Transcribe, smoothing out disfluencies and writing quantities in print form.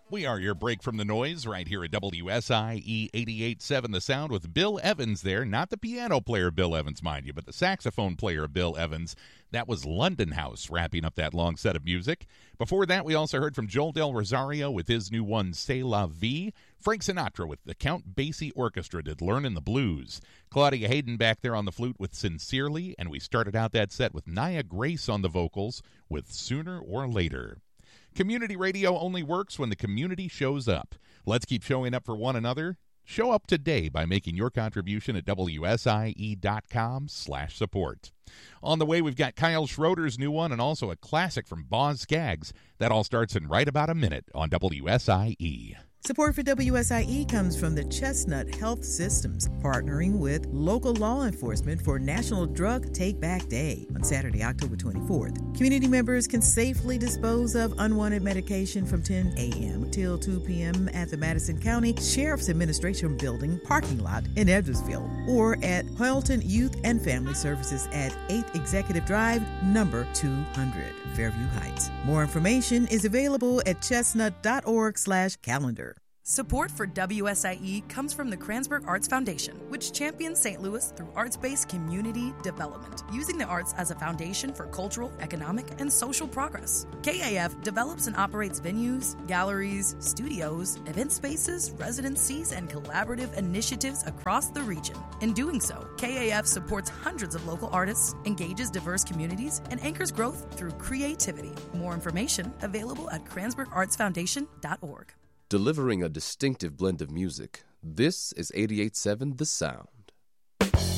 We are your break from the noise right here at WSIE 88.7 The Sound with Bill Evans there. Not the piano player Bill Evans, mind you, but the saxophone player Bill Evans. That was London House wrapping up that long set of music. Before that, we also heard from Joel Del Rosario with his new one, C'est La Vie. Frank Sinatra with the Count Basie Orchestra did Learnin' the Blues. Claudia Hayden back there on the flute with Sincerely. And we started out that set with Nia Grace on the vocals with Sooner or Later. Community radio only works when the community shows up. Let's keep showing up for one another. Show up today by making your contribution at WSIE.com/support. On the way, we've got Kyle Schroeder's new one and also a classic from Boz Scaggs. That all starts in right about a minute on WSIE. Support for WSIE comes from the Chestnut Health Systems, partnering with local law enforcement for National Drug Take Back Day on Saturday, October 24th. Community members can safely dispose of unwanted medication from 10 a.m. till 2 p.m. at the Madison County Sheriff's Administration Building parking lot in Edwardsville or at Hoyleton Youth and Family Services at 8th Executive Drive, number 200, Fairview Heights. More information is available at chestnut.org/calendar. Support for WSIE comes from the Kranzberg Arts Foundation, which champions St. Louis through arts-based community development, using the arts as a foundation for cultural, economic, and social progress. KAF develops and operates venues, galleries, studios, event spaces, residencies, and collaborative initiatives across the region. In doing so, KAF supports hundreds of local artists, engages diverse communities, and anchors growth through creativity. More information available at KranzbergArtsFoundation.org. Delivering a distinctive blend of music, this is 88.7 The Sound.